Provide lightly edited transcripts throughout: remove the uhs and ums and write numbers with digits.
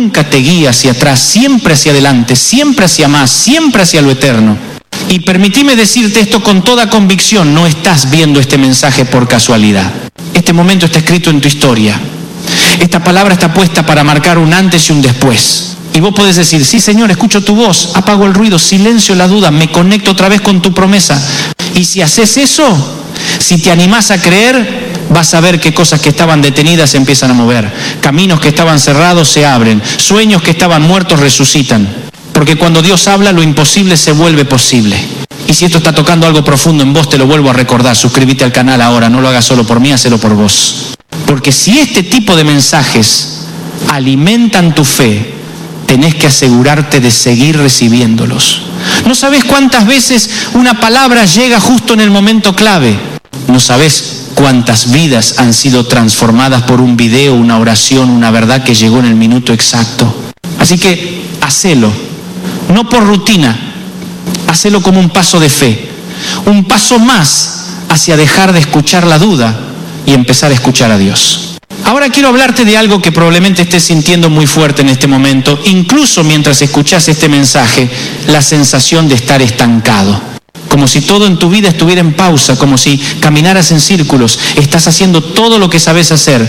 nunca te guía hacia atrás, siempre hacia adelante, siempre hacia más, siempre hacia lo eterno. Y permitime decirte esto con toda convicción, no estás viendo este mensaje por casualidad. Este momento está escrito en tu historia. Esta palabra está puesta para marcar un antes y un después. Y vos podés decir, sí Señor, escucho tu voz, apago el ruido, silencio la duda, me conecto otra vez con tu promesa. Y si haces eso, si te animás a creer, vas a ver que cosas que estaban detenidas se empiezan a mover. Caminos que estaban cerrados se abren. Sueños que estaban muertos resucitan. Porque cuando Dios habla, lo imposible se vuelve posible. Y si esto está tocando algo profundo en vos, te lo vuelvo a recordar. Suscríbete al canal ahora, no lo hagas solo por mí, hacelo por vos. Porque si este tipo de mensajes alimentan tu fe, tenés que asegurarte de seguir recibiéndolos. No sabés cuántas veces una palabra llega justo en el momento clave. No sabés cuántas vidas han sido transformadas por un video, una oración, una verdad que llegó en el minuto exacto. Así que hacelo, no por rutina, hacelo como un paso de fe, un paso más hacia dejar de escuchar la duda y empezar a escuchar a Dios. Ahora quiero hablarte de algo que probablemente estés sintiendo muy fuerte en este momento, incluso mientras escuchás este mensaje, la sensación de estar estancado. Como si todo en tu vida estuviera en pausa, como si caminaras en círculos. Estás haciendo todo lo que sabes hacer.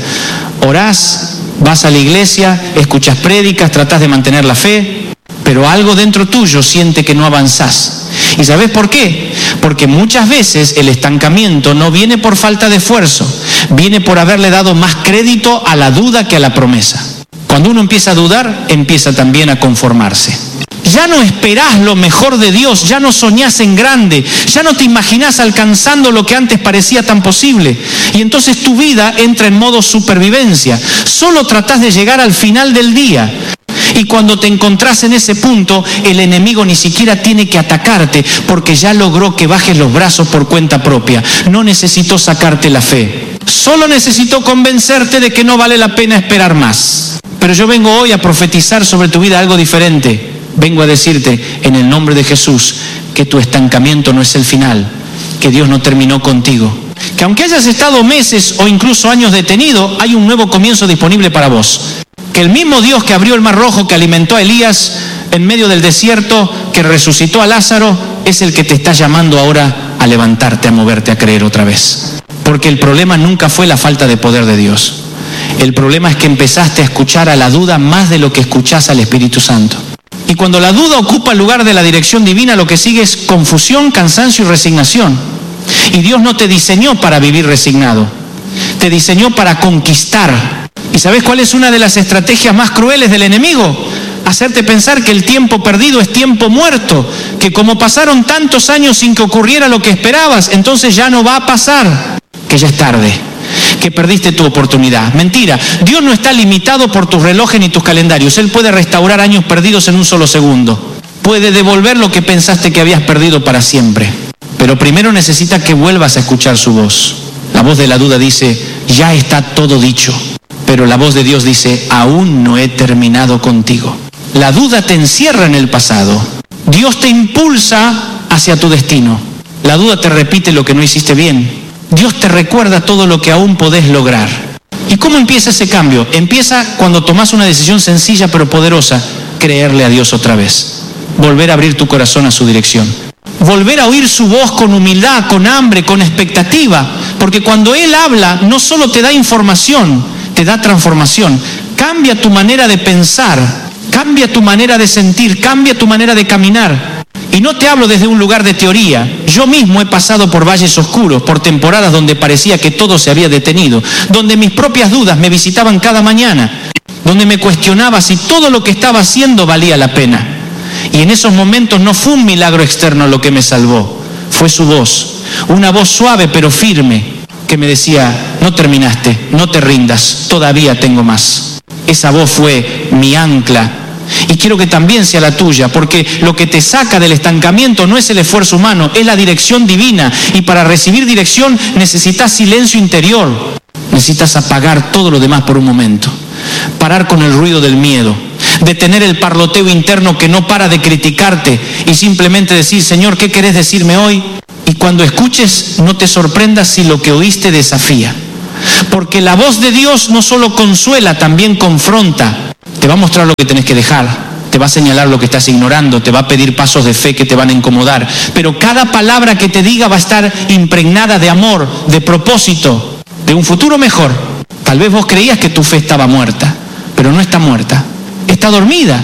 Orás, vas a la iglesia, escuchas prédicas, tratás de mantener la fe, pero algo dentro tuyo siente que no avanzás. ¿Y sabes por qué? Porque muchas veces el estancamiento no viene por falta de esfuerzo, viene por haberle dado más crédito a la duda que a la promesa. Cuando uno empieza a dudar, empieza también a conformarse. Ya no esperás lo mejor de Dios, ya no soñás en grande, ya no te imaginás alcanzando lo que antes parecía tan posible. Y entonces tu vida entra en modo supervivencia. Solo tratás de llegar al final del día. Y cuando te encontrás en ese punto, el enemigo ni siquiera tiene que atacarte porque ya logró que bajes los brazos por cuenta propia. No necesitó sacarte la fe. Solo necesitó convencerte de que no vale la pena esperar más. Pero yo vengo hoy a profetizar sobre tu vida algo diferente. Vengo a decirte en el nombre de Jesús que tu estancamiento no es el final, que Dios no terminó contigo. Que aunque hayas estado meses o incluso años detenido, hay un nuevo comienzo disponible para vos. Que el mismo Dios que abrió el mar rojo, que alimentó a Elías en medio del desierto, que resucitó a Lázaro, es el que te está llamando ahora a levantarte, a moverte, a creer otra vez. Porque el problema nunca fue la falta de poder de Dios. El problema es que empezaste a escuchar a la duda más de lo que escuchás al Espíritu Santo. Y cuando la duda ocupa el lugar de la dirección divina, lo que sigue es confusión, cansancio y resignación. Y Dios no te diseñó para vivir resignado, te diseñó para conquistar. ¿Y sabes cuál es una de las estrategias más crueles del enemigo? Hacerte pensar que el tiempo perdido es tiempo muerto, que como pasaron tantos años sin que ocurriera lo que esperabas, entonces ya no va a pasar, que ya es tarde, que perdiste tu oportunidad. Mentira, Dios no está limitado por tus relojes ni tus calendarios. Él puede restaurar años perdidos en un solo segundo. Puede devolver lo que pensaste que habías perdido para siempre. Pero primero necesita que vuelvas a escuchar su voz. La voz de la duda dice, ya está todo dicho. Pero la voz de Dios dice, aún no he terminado contigo. La duda te encierra en el pasado. Dios te impulsa hacia tu destino. La duda te repite lo que no hiciste bien. Dios te recuerda todo lo que aún podés lograr. ¿Y cómo empieza ese cambio? Empieza cuando tomás una decisión sencilla pero poderosa, creerle a Dios otra vez. Volver a abrir tu corazón a su dirección. Volver a oír su voz con humildad, con hambre, con expectativa. Porque cuando Él habla, no solo te da información, te da transformación. Cambia tu manera de pensar, cambia tu manera de sentir, cambia tu manera de caminar. Y no te hablo desde un lugar de teoría. Yo mismo he pasado por valles oscuros, por temporadas donde parecía que todo se había detenido, donde mis propias dudas me visitaban cada mañana, donde me cuestionaba si todo lo que estaba haciendo valía la pena. Y en esos momentos no fue un milagro externo lo que me salvó, fue su voz, una voz suave pero firme, que me decía, no terminaste, no te rindas, todavía tengo más. Esa voz fue mi ancla. Y quiero que también sea la tuya, porque lo que te saca del estancamiento no es el esfuerzo humano, es la dirección divina. Y para recibir dirección necesitas silencio interior, necesitas apagar todo lo demás por un momento, parar con el ruido del miedo, detener el parloteo interno que no para de criticarte y simplemente decir, Señor, ¿qué querés decirme hoy? Y cuando escuches, no te sorprendas si lo que oíste desafía. Porque la voz de Dios no solo consuela, también confronta. Te va a mostrar lo que tenés que dejar, te va a señalar lo que estás ignorando, te va a pedir pasos de fe que te van a incomodar. Pero cada palabra que te diga va a estar impregnada de amor, de propósito, de un futuro mejor. Tal vez vos creías que tu fe estaba muerta, pero no está muerta, está dormida.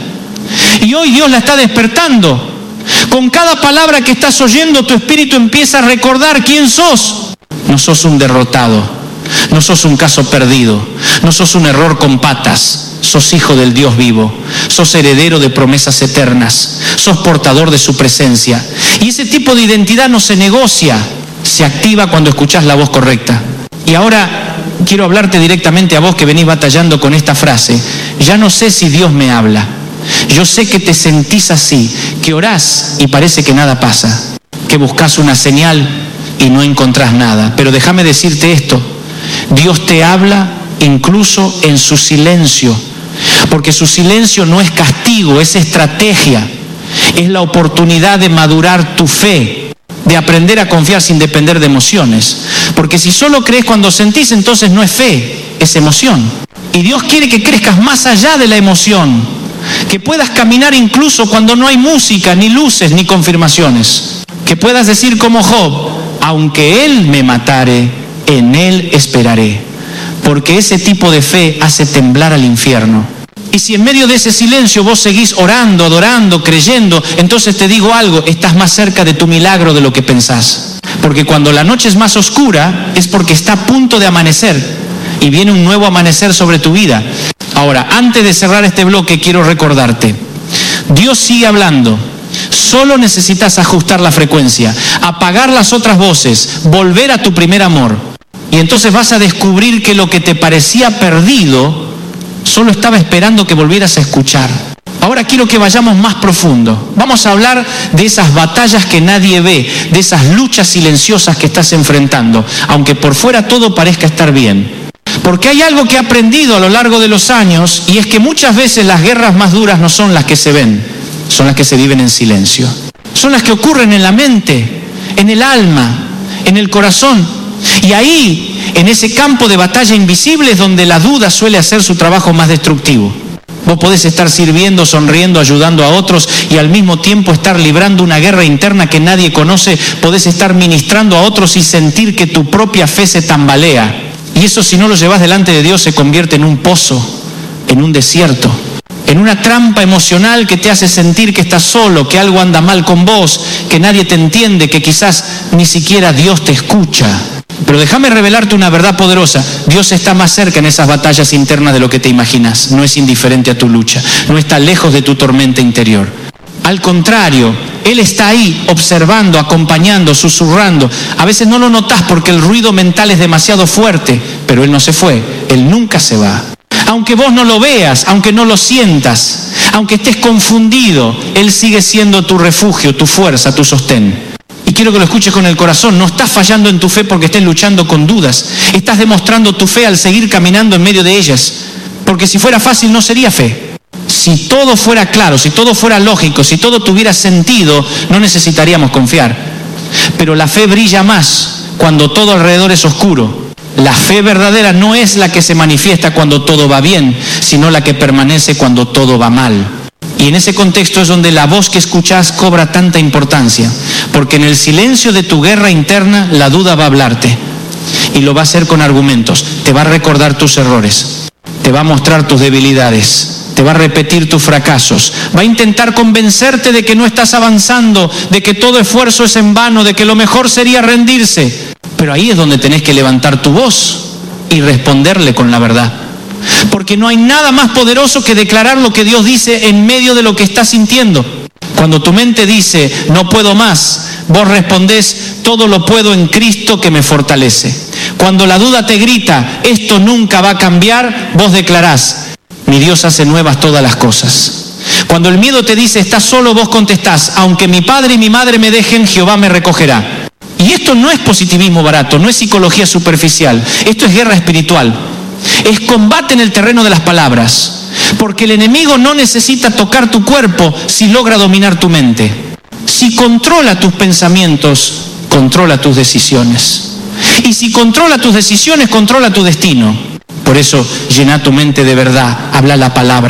Y hoy Dios la está despertando. Con cada palabra que estás oyendo, tu espíritu empieza a recordar quién sos. No sos un derrotado, no sos un caso perdido, no sos un error con patas. Sos hijo del Dios vivo, sos heredero de promesas eternas, sos portador de su presencia. Y ese tipo de identidad no se negocia, se activa cuando escuchás la voz correcta. Y ahora quiero hablarte directamente a vos que venís batallando con esta frase. Ya no sé si Dios me habla. Yo sé que te sentís así, que orás y parece que nada pasa, que buscás una señal y no encontrás nada. Pero déjame decirte esto, Dios te habla incluso en su silencio, porque su silencio no es castigo, es estrategia, es la oportunidad de madurar tu fe, de aprender a confiar sin depender de emociones. Porque si solo crees cuando sentís, entonces no es fe, es emoción. Y Dios quiere que crezcas más allá de la emoción, que puedas caminar incluso cuando no hay música, ni luces, ni confirmaciones. Que puedas decir como Job, aunque Él me matare, en Él esperaré. Porque ese tipo de fe hace temblar al infierno. Y si en medio de ese silencio vos seguís orando, adorando, creyendo, entonces te digo algo, estás más cerca de tu milagro de lo que pensás. Porque cuando la noche es más oscura, es porque está a punto de amanecer. Y viene un nuevo amanecer sobre tu vida. Ahora, antes de cerrar este bloque, quiero recordarte, Dios sigue hablando. Solo necesitas ajustar la frecuencia, apagar las otras voces, volver a tu primer amor. Y entonces vas a descubrir que lo que te parecía perdido solo estaba esperando que volvieras a escuchar. Ahora quiero que vayamos más profundo. Vamos a hablar de esas batallas que nadie ve, de esas luchas silenciosas que estás enfrentando, aunque por fuera todo parezca estar bien. Porque hay algo que he aprendido a lo largo de los años, y es que muchas veces las guerras más duras no son las que se ven, son las que se viven en silencio. Son las que ocurren en la mente, en el alma, en el corazón. Y ahí, en ese campo de batalla invisible, es donde la duda suele hacer su trabajo más destructivo. Vos podés estar sirviendo, sonriendo, ayudando a otros y al mismo tiempo estar librando una guerra interna que nadie conoce. Podés estar ministrando a otros y sentir que tu propia fe se tambalea. Y eso, si no lo llevas delante de Dios, se convierte en un pozo, en un desierto, en una trampa emocional que te hace sentir que estás solo, que algo anda mal con vos, que nadie te entiende, que quizás ni siquiera Dios te escucha. Pero déjame revelarte una verdad poderosa. Dios está más cerca en esas batallas internas de lo que te imaginas. No es indiferente a tu lucha, no está lejos de tu tormenta interior. Al contrario, Él está ahí observando, acompañando, susurrando. A veces no lo notás porque el ruido mental es demasiado fuerte, pero Él no se fue, Él nunca se va. Aunque vos no lo veas, aunque no lo sientas, aunque estés confundido, Él sigue siendo tu refugio, tu fuerza, tu sostén. Y quiero que lo escuches con el corazón. No estás fallando en tu fe porque estés luchando con dudas. Estás demostrando tu fe al seguir caminando en medio de ellas. Porque si fuera fácil no sería fe. Si todo fuera claro, si todo fuera lógico, si todo tuviera sentido, no necesitaríamos confiar. Pero la fe brilla más cuando todo alrededor es oscuro. La fe verdadera no es la que se manifiesta cuando todo va bien, sino la que permanece cuando todo va mal. Y en ese contexto es donde la voz que escuchás cobra tanta importancia, porque en el silencio de tu guerra interna la duda va a hablarte y lo va a hacer con argumentos, te va a recordar tus errores, te va a mostrar tus debilidades, te va a repetir tus fracasos, va a intentar convencerte de que no estás avanzando, de que todo esfuerzo es en vano, de que lo mejor sería rendirse. Pero ahí es donde tenés que levantar tu voz y responderle con la verdad. Porque no hay nada más poderoso que declarar lo que Dios dice en medio de lo que estás sintiendo. Cuando tu mente dice, no puedo más, vos respondés, todo lo puedo en Cristo que me fortalece. Cuando la duda te grita, esto nunca va a cambiar, vos declarás, mi Dios hace nuevas todas las cosas. Cuando el miedo te dice, estás solo, vos contestás, aunque mi padre y mi madre me dejen, Jehová me recogerá. Y esto no es positivismo barato, no es psicología superficial, esto es guerra espiritual. Es combate en el terreno de las palabras, porque el enemigo no necesita tocar tu cuerpo si logra dominar tu mente. Si controla tus pensamientos, controla tus decisiones. Y si controla tus decisiones, controla tu destino. Por eso, llena tu mente de verdad, habla la palabra.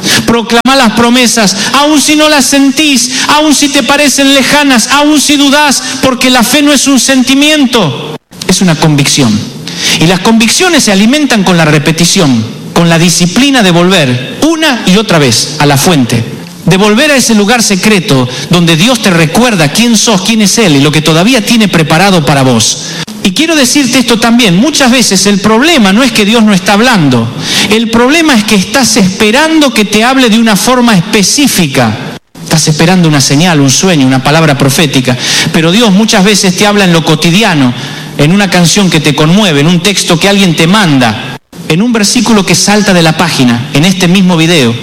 Proclamá las promesas, aun si no las sentís, aun si te parecen lejanas, aun si dudás, porque la fe no es un sentimiento, es una convicción. Y las convicciones se alimentan con la repetición, con la disciplina de volver una y otra vez a la fuente, de volver a ese lugar secreto donde Dios te recuerda quién sos, quién es Él y lo que todavía tiene preparado para vos. Y quiero decirte esto también, muchas veces el problema no es que Dios no está hablando, el problema es que estás esperando que te hable de una forma específica. Estás esperando una señal, un sueño, una palabra profética, pero Dios muchas veces te habla en lo cotidiano, en una canción que te conmueve, en un texto que alguien te manda, en un versículo que salta de la página, en este mismo video.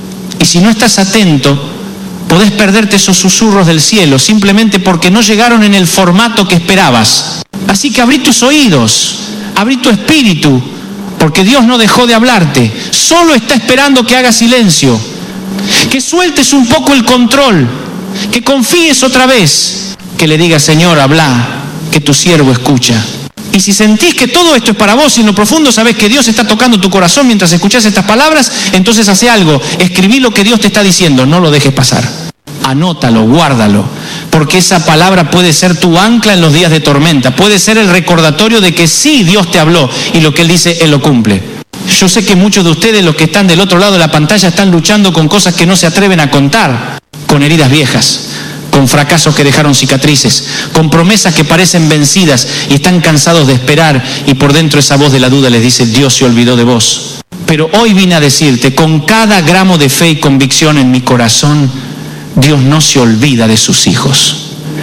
Y si no estás atento, podés perderte esos susurros del cielo, simplemente porque no llegaron en el formato que esperabas. Así que abrí tus oídos, abrí tu espíritu, porque Dios no dejó de hablarte, solo está esperando que hagas silencio, que sueltes un poco el control, que confíes otra vez, que le digas: Señor, habla, que tu siervo escucha. Y si sentís que todo esto es para vos y en lo profundo sabés que Dios está tocando tu corazón mientras escuchás estas palabras, entonces hace algo, escribí lo que Dios te está diciendo, no lo dejes pasar. Anótalo, guárdalo, porque esa palabra puede ser tu ancla en los días de tormenta, puede ser el recordatorio de que sí, Dios te habló y lo que Él dice, Él lo cumple. Yo sé que muchos de ustedes, los que están del otro lado de la pantalla, están luchando con cosas que no se atreven a contar, con heridas viejas, con fracasos que dejaron cicatrices, con promesas que parecen vencidas y están cansados de esperar y por dentro esa voz de la duda les dice: Dios se olvidó de vos. Pero hoy vine a decirte, con cada gramo de fe y convicción en mi corazón, Dios no se olvida de sus hijos.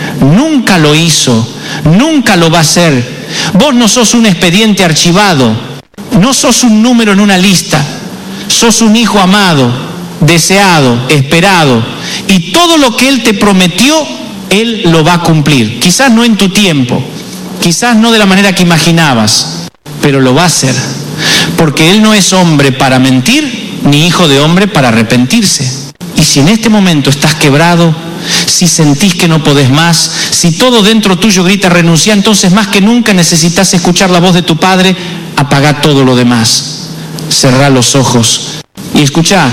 Nunca lo hizo, nunca lo va a hacer. Vos no sos un expediente archivado, no sos un número en una lista, sos un hijo amado, deseado, esperado. Y todo lo que Él te prometió, Él lo va a cumplir. Quizás no en tu tiempo, quizás no de la manera que imaginabas, pero lo va a hacer. Porque Él no es hombre para mentir, ni hijo de hombre para arrepentirse. Y si en este momento estás quebrado, si sentís que no podés más, si todo dentro tuyo grita renunciar, entonces más que nunca necesitas escuchar la voz de tu Padre. Apagá todo lo demás, cerrá los ojos y escuchá: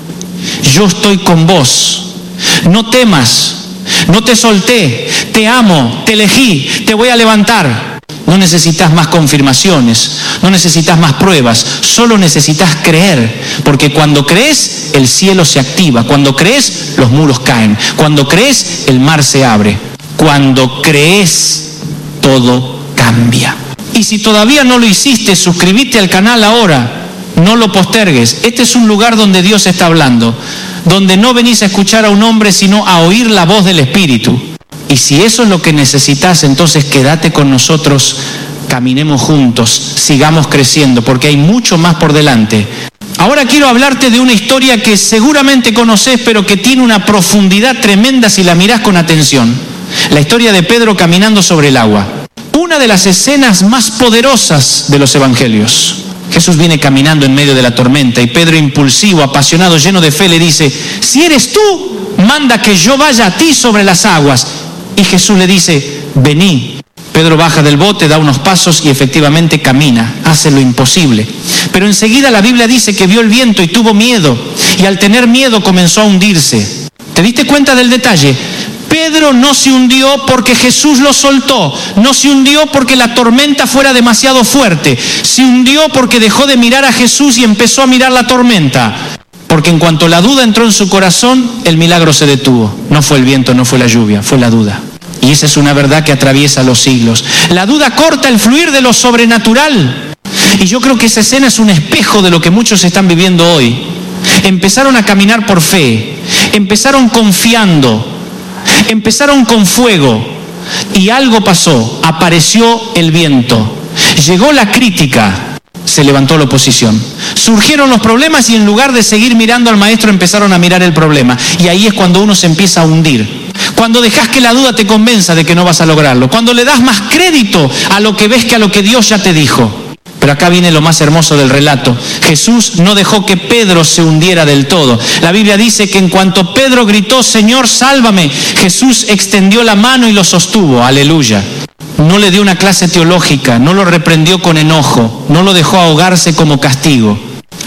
yo estoy con vos, no temas, no te solté, te amo, te elegí, te voy a levantar. No necesitas más confirmaciones, no necesitas más pruebas, solo necesitas creer, porque cuando crees, el cielo se activa, cuando crees, los muros caen, cuando crees, el mar se abre, cuando crees, todo cambia. Y si todavía no lo hiciste, suscríbete al canal ahora, no lo postergues. Este es un lugar donde Dios está hablando, donde no venís a escuchar a un hombre, sino a oír la voz del Espíritu. Y si eso es lo que necesitas, entonces quédate con nosotros, caminemos juntos, sigamos creciendo, porque hay mucho más por delante. Ahora quiero hablarte de una historia que seguramente conocés, pero que tiene una profundidad tremenda si la mirás con atención. La historia de Pedro caminando sobre el agua. Una de las escenas más poderosas de los evangelios. Jesús viene caminando en medio de la tormenta y Pedro, impulsivo, apasionado, lleno de fe, le dice: si eres tú, manda que yo vaya a ti sobre las aguas. Y Jesús le dice: vení. Pedro baja del bote, da unos pasos y efectivamente camina, hace lo imposible. Pero enseguida la Biblia dice que vio el viento y tuvo miedo, y al tener miedo comenzó a hundirse. ¿Te diste cuenta del detalle? Pedro no se hundió porque Jesús lo soltó, no se hundió porque la tormenta fuera demasiado fuerte, se hundió porque dejó de mirar a Jesús y empezó a mirar la tormenta. Porque en cuanto la duda entró en su corazón, el milagro se detuvo. No fue el viento, no fue la lluvia, fue la duda. Y esa es una verdad que atraviesa los siglos. La duda corta el fluir de lo sobrenatural. Y yo creo que esa escena es un espejo de lo que muchos están viviendo hoy. Empezaron a caminar por fe, empezaron confiando, empezaron con fuego y algo pasó, apareció el viento, llegó la crítica, se levantó la oposición, surgieron los problemas y en lugar de seguir mirando al maestro empezaron a mirar el problema. Y ahí es cuando uno se empieza a hundir. Cuando dejas que la duda te convenza de que no vas a lograrlo, cuando le das más crédito a lo que ves que a lo que Dios ya te dijo. Pero acá viene lo más hermoso del relato. Jesús no dejó que Pedro se hundiera del todo. La Biblia dice que en cuanto Pedro gritó: Señor, sálvame, Jesús extendió la mano y lo sostuvo. Aleluya. No le dio una clase teológica, no lo reprendió con enojo, no lo dejó ahogarse como castigo.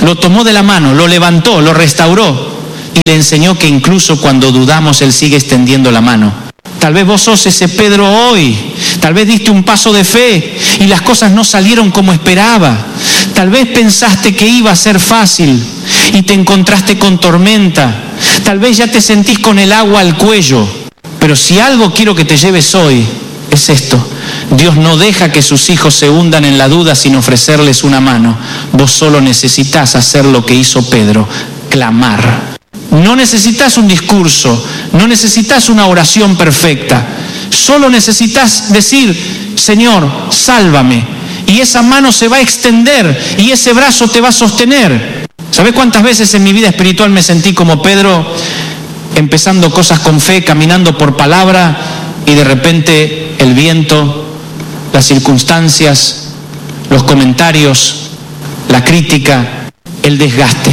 lo tomó de la mano, lo levantó, lo restauró y le enseñó que incluso cuando dudamos, Él sigue extendiendo la mano. Tal vez vos sos ese Pedro hoy, tal vez diste un paso de fe y las cosas no salieron como esperaba. Tal vez pensaste que iba a ser fácil y te encontraste con tormenta. Tal vez ya te sentís con el agua al cuello. Pero si algo quiero que te lleves hoy, es esto: Dios no deja que sus hijos se hundan en la duda sin ofrecerles una mano. Vos solo necesitas hacer lo que hizo Pedro, clamar. No necesitas un discurso, no necesitas una oración perfecta. Solo necesitas decir: Señor, sálvame. Y esa mano se va a extender y ese brazo te va a sostener. ¿Sabés cuántas veces en mi vida espiritual me sentí como Pedro, empezando cosas con fe, caminando por palabra, y de repente el viento, las circunstancias, los comentarios, la crítica, el desgaste?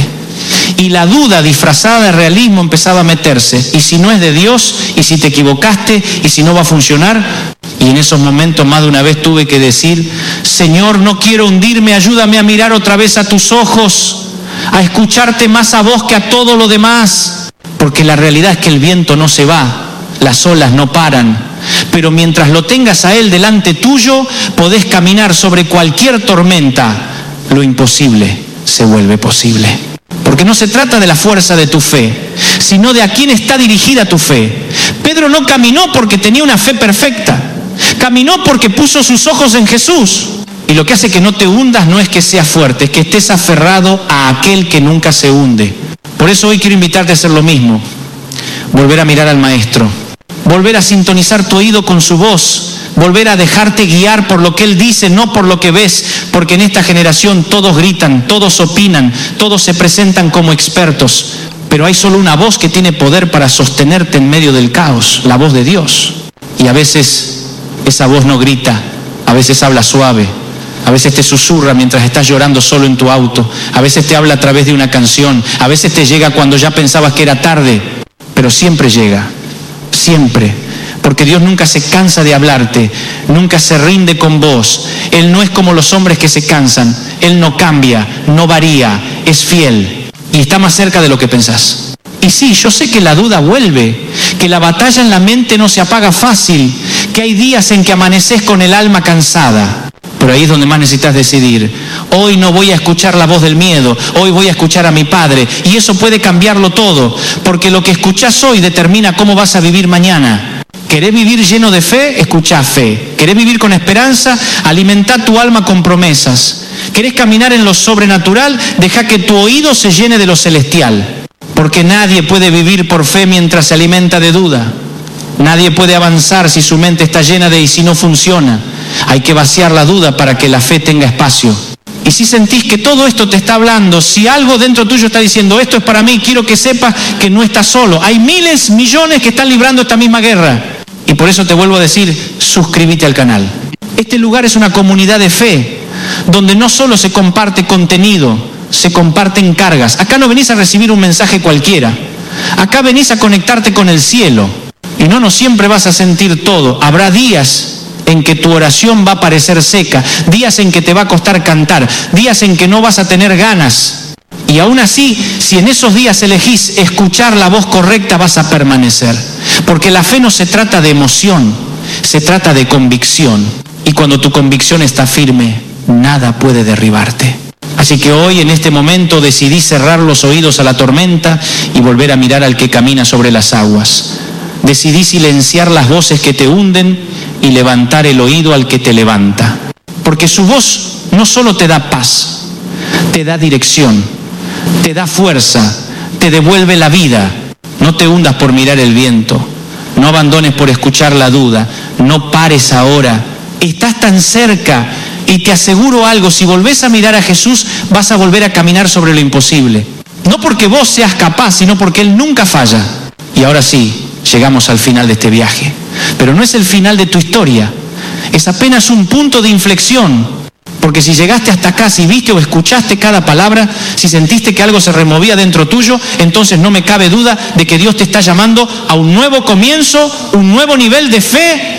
Y la duda disfrazada de realismo empezaba a meterse. ¿Y si no es de Dios? ¿Y si te equivocaste? ¿Y si no va a funcionar? Y en esos momentos más de una vez tuve que decir: Señor, no quiero hundirme, ayúdame a mirar otra vez a tus ojos, a escucharte más a vos que a todo lo demás. Porque la realidad es que el viento no se va, las olas no paran. Pero mientras lo tengas a Él delante tuyo, podés caminar sobre cualquier tormenta. Lo imposible se vuelve posible. Porque no se trata de la fuerza de tu fe, sino de a quién está dirigida tu fe. Pedro no caminó porque tenía una fe perfecta. Caminó porque puso sus ojos en Jesús. Y lo que hace que no te hundas no es que seas fuerte, es que estés aferrado a aquel que nunca se hunde. Por eso hoy quiero invitarte a hacer lo mismo. Volver a mirar al Maestro. Volver a sintonizar tu oído con su voz. Volver a dejarte guiar por lo que Él dice, no por lo que ves. Porque en esta generación todos gritan, todos opinan, todos se presentan como expertos. Pero hay solo una voz que tiene poder para sostenerte en medio del caos, la voz de Dios. Y a veces esa voz no grita, a veces habla suave, a veces te susurra mientras estás llorando solo en tu auto, a veces te habla a través de una canción, a veces te llega cuando ya pensabas que era tarde, pero siempre llega, siempre. Porque Dios nunca se cansa de hablarte, nunca se rinde con vos. Él no es como los hombres que se cansan, Él no cambia, no varía, es fiel y está más cerca de lo que pensás. Y sí, yo sé que la duda vuelve, que la batalla en la mente no se apaga fácil, que hay días en que amaneces con el alma cansada. Pero ahí es donde más necesitas decidir. Hoy no voy a escuchar la voz del miedo, hoy voy a escuchar a mi Padre. Y eso puede cambiarlo todo, porque lo que escuchás hoy determina cómo vas a vivir mañana. ¿Querés vivir lleno de fe? Escuchá fe. ¿Querés vivir con esperanza? Alimentá tu alma con promesas. ¿Querés caminar en lo sobrenatural? Deja que tu oído se llene de lo celestial. Porque nadie puede vivir por fe mientras se alimenta de duda. Nadie puede avanzar si su mente está llena de "y si no funciona". Hay que vaciar la duda para que la fe tenga espacio. Y si sentís que todo esto te está hablando, si algo dentro tuyo está diciendo "esto es para mí", quiero que sepas que no estás solo. Hay miles, millones que están librando esta misma guerra. Y por eso te vuelvo a decir, suscríbete al canal. Este lugar es una comunidad de fe, donde no solo se comparte contenido, se comparten cargas. Acá no venís a recibir un mensaje cualquiera. Acá venís a conectarte con el cielo. Y no siempre vas a sentir todo. Habrá días en que tu oración va a parecer seca, días en que te va a costar cantar, días en que no vas a tener ganas. Y aún así, si en esos días elegís escuchar la voz correcta, vas a permanecer. Porque la fe no se trata de emoción, se trata de convicción. Y cuando tu convicción está firme, nada puede derribarte. Así que hoy, en este momento, decidí cerrar los oídos a la tormenta y volver a mirar al que camina sobre las aguas. Decidí silenciar las voces que te hunden y levantar el oído al que te levanta. Porque su voz no solo te da paz, te da dirección, te da fuerza, te devuelve la vida. No te hundas por mirar el viento, no abandones por escuchar la duda, no pares ahora. Estás tan cerca y te aseguro algo, si volvés a mirar a Jesús, vas a volver a caminar sobre lo imposible. No porque vos seas capaz, sino porque Él nunca falla. Y ahora sí, llegamos al final de este viaje. Pero no es el final de tu historia, es apenas un punto de inflexión. Porque si llegaste hasta acá, si viste o escuchaste cada palabra, si sentiste que algo se removía dentro tuyo, entonces no me cabe duda de que Dios te está llamando a un nuevo comienzo, un nuevo nivel de fe,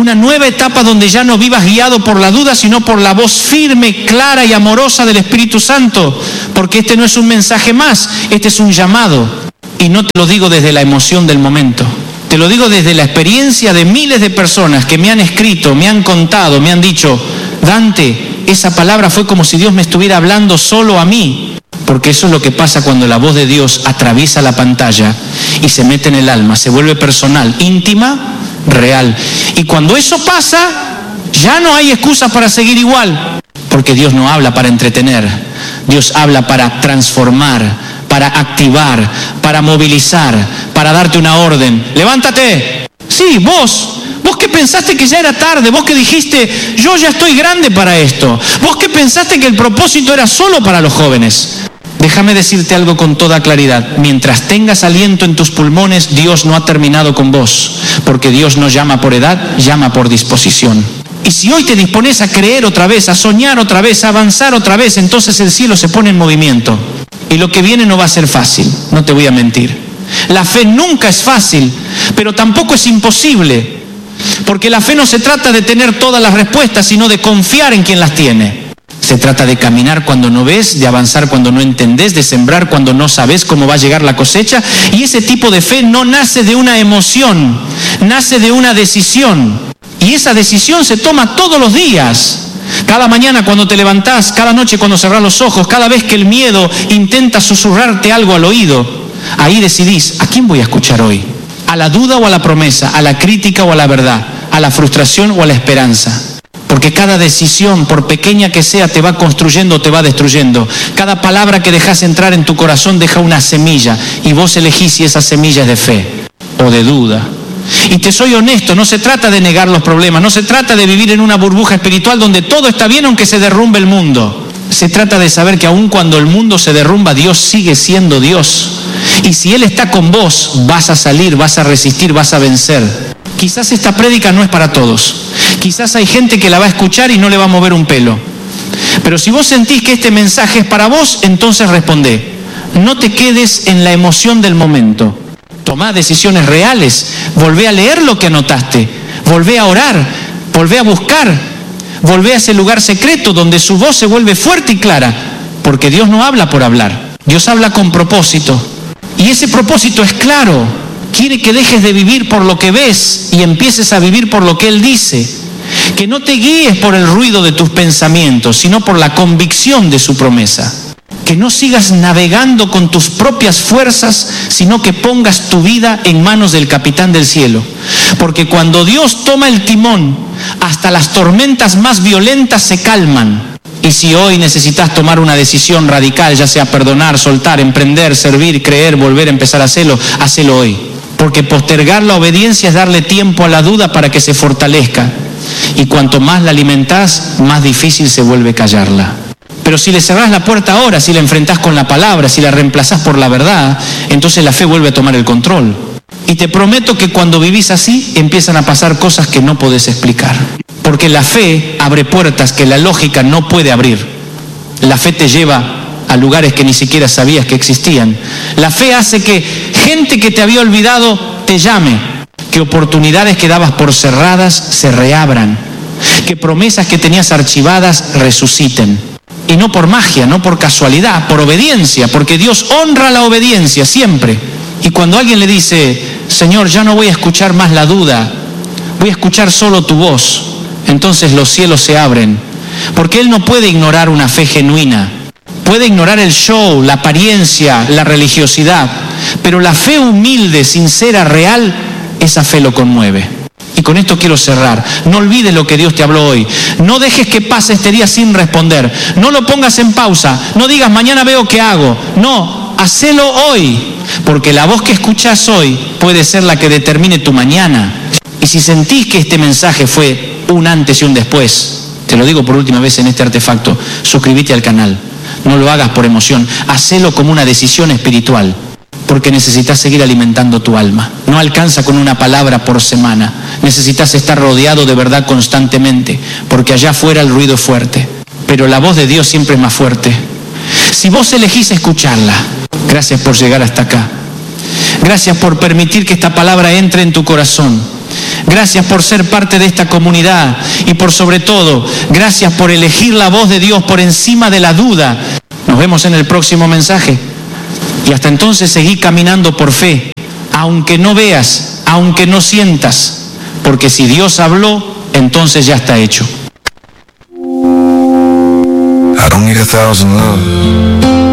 Una nueva etapa donde ya no vivas guiado por la duda, sino por la voz firme, clara y amorosa del Espíritu Santo. Porque este no es un mensaje más, este es un llamado. Y no te lo digo desde la emoción del momento. Te lo digo desde la experiencia de miles de personas que me han escrito, me han contado, me han dicho: Dante, esa palabra fue como si Dios me estuviera hablando solo a mí. Porque eso es lo que pasa cuando la voz de Dios atraviesa la pantalla y se mete en el alma, se vuelve personal, íntima, real. Y cuando eso pasa, ya no hay excusa para seguir igual. Porque Dios no habla para entretener, Dios habla para transformar, para activar, para movilizar, para darte una orden. ¡Levántate! Sí, vos que pensaste que ya era tarde, vos que dijiste: yo ya estoy grande para esto, vos que pensaste que el propósito era solo para los jóvenes. Déjame decirte algo con toda claridad: mientras tengas aliento en tus pulmones, Dios no ha terminado con vos, porque Dios no llama por edad, llama por disposición. Y si hoy te dispones a creer otra vez, a soñar otra vez, a avanzar otra vez, entonces el cielo se pone en movimiento. Y lo que viene no va a ser fácil, no te voy a mentir. La fe nunca es fácil, pero tampoco es imposible. Porque la fe no se trata de tener todas las respuestas, sino de confiar en quien las tiene. Se trata de caminar cuando no ves, de avanzar cuando no entendés, de sembrar cuando no sabes cómo va a llegar la cosecha. Y ese tipo de fe no nace de una emoción, nace de una decisión. Y esa decisión se toma todos los días. Cada mañana cuando te levantás, cada noche cuando cerrás los ojos, cada vez que el miedo intenta susurrarte algo al oído, ahí decidís: ¿a quién voy a escuchar hoy? ¿A la duda o a la promesa? ¿A la crítica o a la verdad? ¿A la frustración o a la esperanza? Porque cada decisión, por pequeña que sea, te va construyendo o te va destruyendo. Cada palabra que dejas entrar en tu corazón deja una semilla, y vos elegís si esa semilla es de fe o de duda. Y te soy honesto, no se trata de negar los problemas, no se trata de vivir en una burbuja espiritual donde todo está bien aunque se derrumbe el mundo. Se trata de saber que aun cuando el mundo se derrumba, Dios sigue siendo Dios. Y si Él está con vos, vas a salir, vas a resistir, vas a vencer. Quizás esta prédica no es para todos. Quizás hay gente que la va a escuchar y no le va a mover un pelo. Pero si vos sentís que este mensaje es para vos, entonces respondé. No te quedes en la emoción del momento. Tomá decisiones reales. Volvé a leer lo que anotaste. Volvé a orar. Volvé a buscar. Volvé a ese lugar secreto donde su voz se vuelve fuerte y clara. Porque Dios no habla por hablar. Dios habla con propósito. Y ese propósito es claro. Quiere que dejes de vivir por lo que ves y empieces a vivir por lo que Él dice. Que no te guíes por el ruido de tus pensamientos, sino por la convicción de su promesa. Que no sigas navegando con tus propias fuerzas, sino que pongas tu vida en manos del Capitán del cielo. Porque cuando Dios toma el timón, hasta las tormentas más violentas se calman. Y si hoy necesitas tomar una decisión radical, ya sea perdonar, soltar, emprender, servir, creer, volver a empezar a hacerlo, hacelo hoy. Porque postergar la obediencia es darle tiempo a la duda para que se fortalezca. Y cuanto más la alimentás, más difícil se vuelve callarla. Pero si le cerrás la puerta ahora, si la enfrentás con la palabra, si la reemplazás por la verdad, entonces la fe vuelve a tomar el control. Y te prometo que cuando vivís así, empiezan a pasar cosas que no podés explicar. Porque la fe abre puertas que la lógica no puede abrir. La fe te lleva a lugares que ni siquiera sabías que existían. La fe hace que gente que te había olvidado te llame. Que oportunidades que dabas por cerradas se reabran. Que promesas que tenías archivadas resuciten. Y no por magia, no por casualidad, por obediencia. Porque Dios honra la obediencia siempre. Y cuando alguien le dice: Señor, ya no voy a escuchar más la duda, voy a escuchar solo tu voz, entonces los cielos se abren. Porque Él no puede ignorar una fe genuina. Puede ignorar el show, la apariencia, la religiosidad. Pero la fe humilde, sincera, real, esa fe lo conmueve. Y con esto quiero cerrar. No olvides lo que Dios te habló hoy. No dejes que pase este día sin responder. No lo pongas en pausa. No digas: mañana veo qué hago. No, hacelo hoy. Porque la voz que escuchás hoy puede ser la que determine tu mañana. Y si sentís que este mensaje fue un antes y un después, te lo digo por última vez en este artefacto, suscríbete al canal. No lo hagas por emoción. Hacelo como una decisión espiritual. Porque necesitas seguir alimentando tu alma. No alcanza con una palabra por semana. Necesitas estar rodeado de verdad constantemente. Porque allá afuera el ruido es fuerte. Pero la voz de Dios siempre es más fuerte. Si vos elegís escucharla, gracias por llegar hasta acá. Gracias por permitir que esta palabra entre en tu corazón. Gracias por ser parte de esta comunidad y por sobre todo, gracias por elegir la voz de Dios por encima de la duda. Nos vemos en el próximo mensaje. Y hasta entonces seguí caminando por fe, aunque no veas, aunque no sientas, porque si Dios habló, entonces ya está hecho. I don't need 1,000 love.